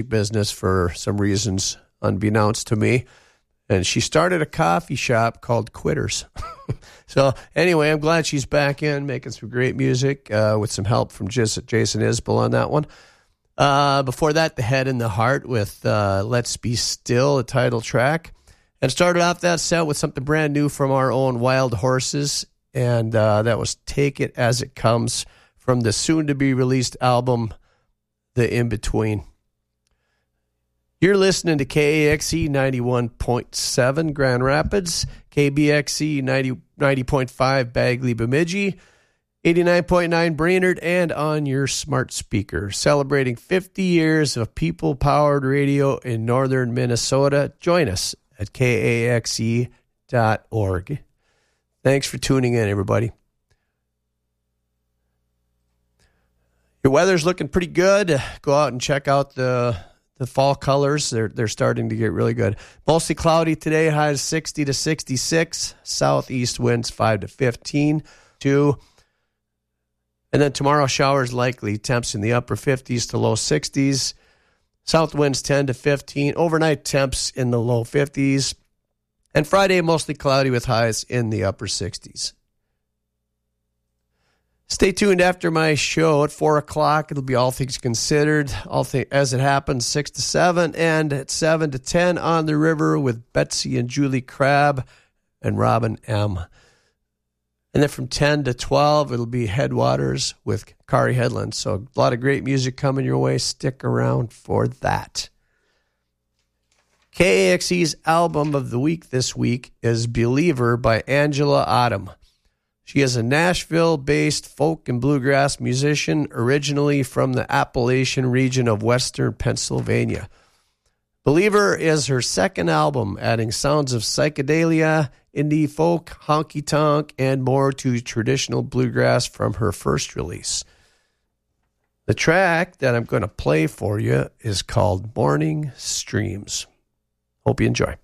business for some reasons unbeknownst to me. And she started a coffee shop called Quitters. So anyway, I'm glad she's back in making some great music with some help from Jason Isbell on that one. Before that, The Head and the Heart with Let's Be Still, the title track. And started off that set with something brand new from our own Wild Horses. And that was Take It As It Comes from the soon-to-be-released album, The In-Between. You're listening to KAXE 91.7 Grand Rapids, KBXE 90.5 Bagley Bemidji, 89.9 Brainerd, and on your smart speaker. Celebrating 50 years of people-powered radio in northern Minnesota. Join us at KAXE.org. Thanks for tuning in, everybody. Your weather's looking pretty good. Go out and check out the fall colors. They're starting to get really good. Mostly cloudy today, highs 60 to 66. Southeast winds 5 to 15. And then tomorrow, showers likely. Temps in the upper 50s to low 60s. South winds 10 to 15. Overnight temps in the low 50s. And Friday, mostly cloudy with highs in the upper 60s. Stay tuned after my show at 4 o'clock. It'll be All Things Considered, as it happens, 6 to 7, and at 7 to 10 On the River with Betsy and Julie Crabb and Robin M. And then from 10 to 12, it'll be Headwaters with Kari Headland. So a lot of great music coming your way. Stick around for that. KAXE's album of the week this week is Believer by Angela Autumn. She is a Nashville-based folk and bluegrass musician, originally from the Appalachian region of western Pennsylvania. Believer is her second album, adding sounds of psychedelia, indie folk, honky-tonk, and more to traditional bluegrass from her first release. The track that I'm going to play for you is called Morning Streams. Hope you enjoy.